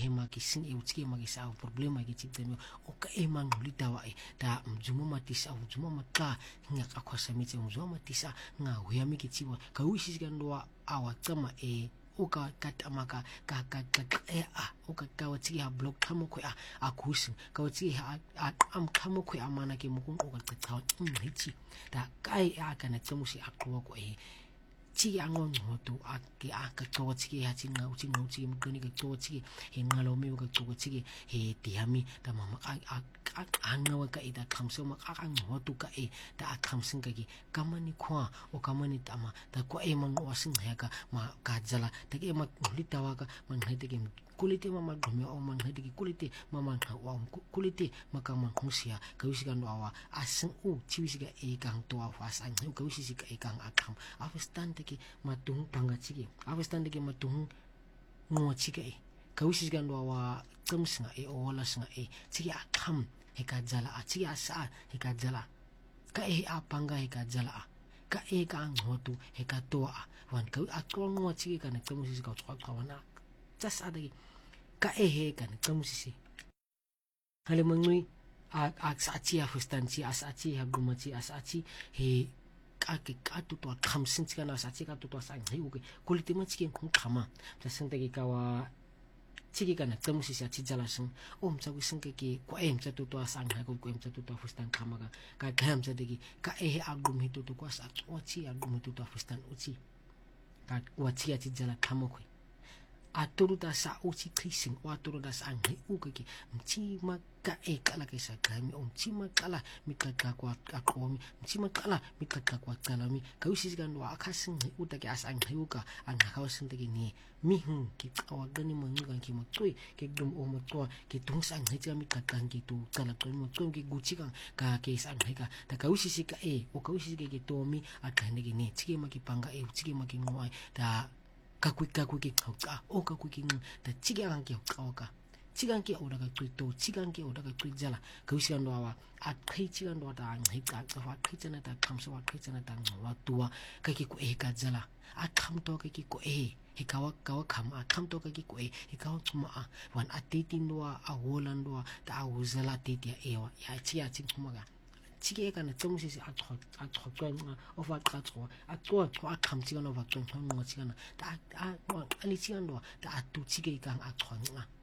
hema ki sing utsike magi sa problema ki chikdemi o ka emang hulitawa da mjuma matisa mjuma maka nga akwasa mitse mjuma matisa nga huyami ki chiwa ka wishi gandoa awa tsama uka katamaka ka uka kawatsi ha block khamo khwe a khusin kawatsi ha am khamo khwe amana ke mukun uka tsawa hichi da kai kana tsamusi akwa ko chi angon hoto ake aka tawatsi ha chinga uchi mkani ka tawatsi he ngalo me ka tawatsi he tiami da mama angawa ka ida khamso ma akang hoto ka da khamsin ka ki kamani khwa o kamani tama da ko mang wasing heka ma kajala da ke ma kulitawa ka man hete ke kulite mama gome o man hete ki kulite mama wa kulite makama khungsia ka wisika ndo awa asing chiwisika kang to awa sang ka wisika kang akam avestan ke matung panga chike avestan ke matung ngo chike ka wisika ndo awa tsamsinga ola singa chike akam heka jala chike asa heka jala ka apanga heka jala ka ka ngotu heka toa wan ka akrongo chike kana tsamusi ka tsakwana just adagi ka kan tsamusi hale mangui asachi afustanchi asachi hagumachi asachi he ake katuto khamsin chika na sachi katuto sang hiuke kulitima chiken khung khama tasante ki kawa chiki kana tsamusi sa chijalasung chagu singke ki ko chatuto sang ha ko chatuto afustan khama ka kham chadegi ka agum hitu to kwa sa ochi agum hitu to afustan uchi ka wachi chijala khamo khoi aturu da sa uchi krising aturu da sa ngi ukaki mchi maka kala kesa kami mchi makala mikaka kwa akomi mchi makala mikaka kwa kalami kausi gando akasin utaki asang hiuka anga kausin tegi ni mihun ki awagani mangugan ki motoi ke dum o motwa ki tungsang hija mikaka ki tu kala ko motoi ki guchikan ka ke sang hika da kausi sika o kausi ke tomi akane ni chike maki panga chike maki ngoi da kakui ki kauka o kakui ki da chigang ki kauka chigang ki ora ka to chigang ki ora ka jala kausian do awa kai chigang do da ngai ka wa kai chana da kamso wa kai chana da wa tua ka ki ko ka jala kham to ka ki ko he kawa kham kham to ka ki ko he kawa chuma wan atitin do a holan do da uzala titia wa ya chia ching chuma ga chike kana tsamusi a tswa ofa tsatswa a tswa khamchi kana wa tswa ngo chikana da ali chikando da atu chike kang a tswa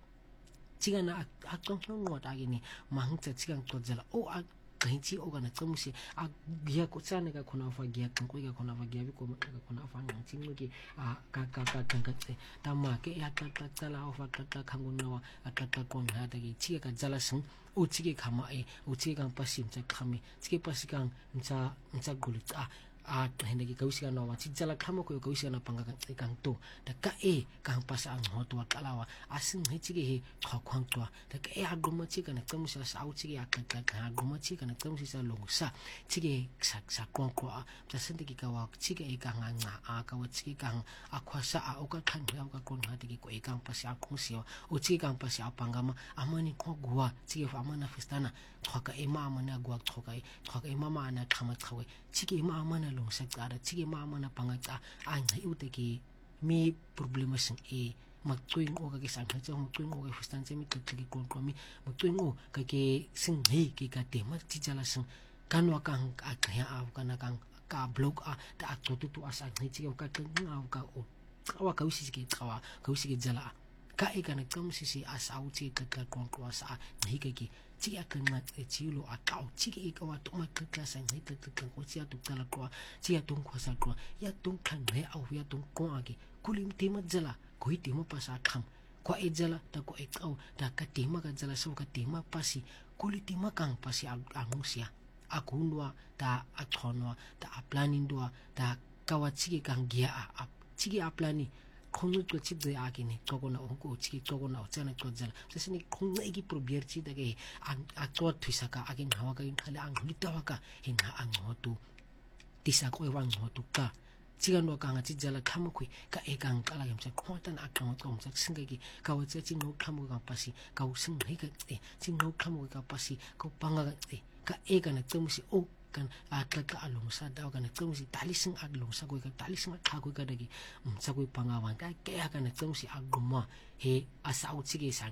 chikana a tswa ngo da gini mahangcha chikang to jala kahichi kana tsamusi a giya ko chane ka khona fa giya kan ko ka khona fa giya bi ko ka khona fa ngang chinglo ki ka tse ta ma ke ya ta chala ofa ta khanguna wa ta kon ha da gi chike ka jala sing chike khama chike kang pasim cha khami chike pasikang mcha gulita hende ki kausi kana wa chijala khamo ko kausi kana panga kang to da ka kang pasa ang hotwa kalawa asin chike he khokhwang to da ka aguma chike kana tsamusi sa chike ka aguma chike kana tsamusi sa longsa chike sa kon ko ta sente ki kawa chike ka nga ka wa chike kang akhwasa o ka khan ya ka kon ha ki ko kang pasa khungsi o chike kang pasa pangama amani ko guwa chike fa amana festana thoka amana guwa thoka mama ana khama thawe chike amana longsa tsara chike amana panga tsa ngai uteki mi problema sing magtuing o ka sang ha chong tuing o ka fustan chemi tleki kon komi magtuing o ka ke sing he ki ka tema chijala sing kanwa kang akya kana kang ka blog ta atotu tu asa ngai chike ka kang ka o kawa ka usi ke kawa ka usi ke jala ka kana kamsi asa uchi ka kon ko asa ngai ki chike akana chilo akao chike ikawa toma klasa ngai ka ko chia tu kala ko chia tung ko sa ko ya tung kan ne au ya tung ko age kulim tema jala koi tema pasa kham ko jala ta ko au ta ka tema ka jala so ka tema pasi kuli tema kang pasi angungsia akunwa ta athonwa ta aplanin do ta kawa chike kang gia chike aplani khonu to chide agini kogona onko chiki kogona ochana tojala sesini khonga igi probierchi dage a to thisaka agin hawa ka khale ang litawaka hinga ang hotu tisa ko wang hotu ka chigano ka nga chijala khamukui ka ekang kala yamcha khotan akang tom sak singagi ka wacha chingno khamu ka pasi ka using hei ka chingno khamu ka pasi ko panga ka ekana tumusi o kan ataka alungsa daw kana tumusi talising aglungsa ko ka talising akha ko ka dagi sa ko pangawan ka kaya kana tumusi aguma he asa utsige